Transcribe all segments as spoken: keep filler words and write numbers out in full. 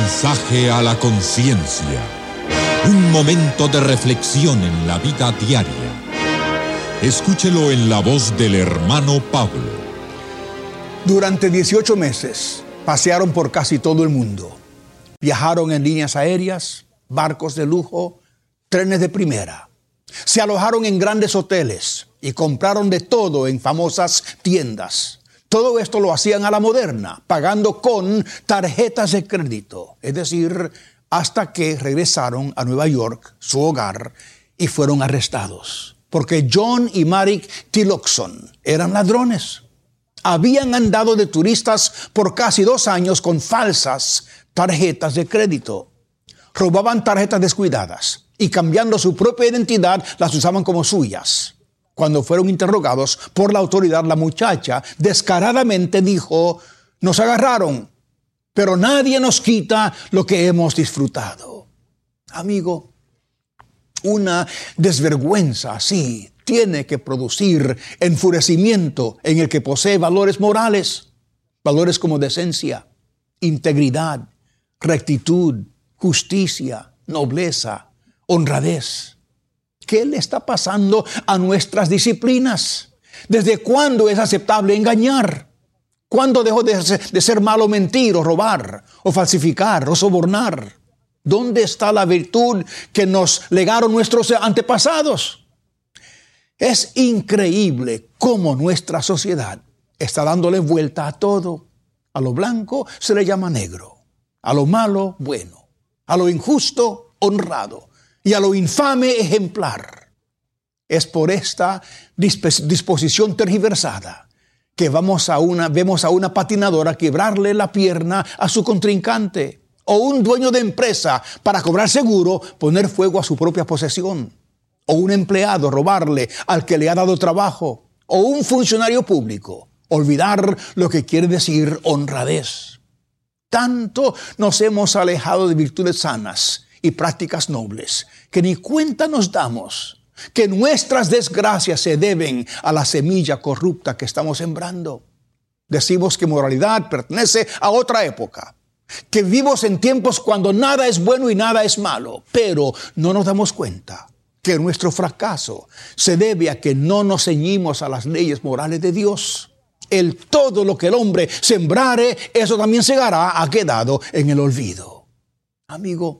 mensaje a la conciencia. Un momento de reflexión en la vida diaria. Escúchelo en la voz del hermano Pablo. Durante dieciocho meses pasearon por casi todo el mundo. Viajaron en líneas aéreas, barcos de lujo, trenes de primera. Se alojaron en grandes hoteles y compraron de todo en famosas tiendas. Todo esto lo hacían a la moderna, pagando con tarjetas de crédito. Es decir, hasta que regresaron a Nueva York, su hogar, y fueron arrestados. Porque John y Mary Tillotson eran ladrones. Habían andado de turistas por casi dos años con falsas tarjetas de crédito. Robaban tarjetas descuidadas y cambiando su propia identidad las usaban como suyas. Cuando fueron interrogados por la autoridad, la muchacha descaradamente dijo: nos agarraron, pero nadie nos quita lo que hemos disfrutado. Amigo, una desvergüenza así tiene que producir enfurecimiento en el que posee valores morales, valores como decencia, integridad, rectitud, justicia, nobleza, honradez. ¿Qué le está pasando a nuestras disciplinas? ¿Desde cuándo es aceptable engañar? ¿Cuándo dejó de ser, de ser malo mentir o robar o falsificar o sobornar? ¿Dónde está la virtud que nos legaron nuestros antepasados? Es increíble cómo nuestra sociedad está dándole vuelta a todo. A lo blanco se le llama negro, a lo malo bueno, a lo injusto honrado y a lo infame ejemplar. Es por esta disposición tergiversada que vamos a una, vemos a una patinadora quebrarle la pierna a su contrincante, o un dueño de empresa, para cobrar seguro, poner fuego a su propia posesión, o un empleado robarle al que le ha dado trabajo, o un funcionario público olvidar lo que quiere decir honradez. Tanto nos hemos alejado de virtudes sanas y prácticas nobles, que ni cuenta nos damos que nuestras desgracias se deben a la semilla corrupta que estamos sembrando. Decimos que moralidad pertenece a otra época, que vivimos en tiempos cuando nada es bueno y nada es malo, pero no nos damos cuenta que nuestro fracaso se debe a que no nos ceñimos a las leyes morales de Dios. El todo lo que el hombre sembrare, eso también segará, ha quedado en el olvido. Amigo,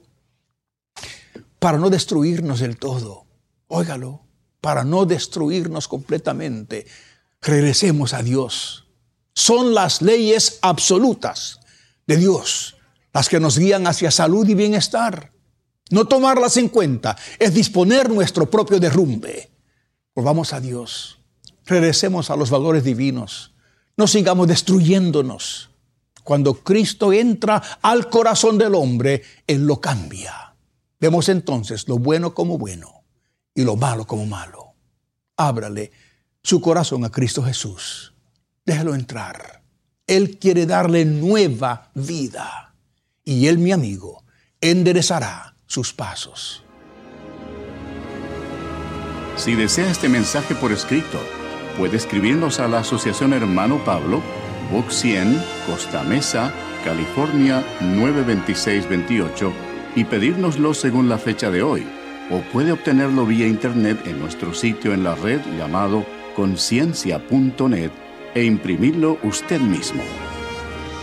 para no destruirnos del todo, óigalo, para no destruirnos completamente, regresemos a Dios. Son las leyes absolutas de Dios las que nos guían hacia salud y bienestar. No tomarlas en cuenta es disponer nuestro propio derrumbe. Volvamos a Dios, regresemos a los valores divinos, no sigamos destruyéndonos. Cuando Cristo entra al corazón del hombre, Él lo cambia. Vemos entonces lo bueno como bueno y lo malo como malo. Ábrale su corazón a Cristo Jesús. Déjalo entrar. Él quiere darle nueva vida. Y Él, mi amigo, enderezará sus pasos. Si desea este mensaje por escrito, puede escribirnos a la Asociación Hermano Pablo, Box cien, Costa Mesa, California nueve dos seis dos ocho, y pedírnoslo según la fecha de hoy, o puede obtenerlo vía internet en nuestro sitio en la red llamado conciencia punto net e imprimirlo usted mismo.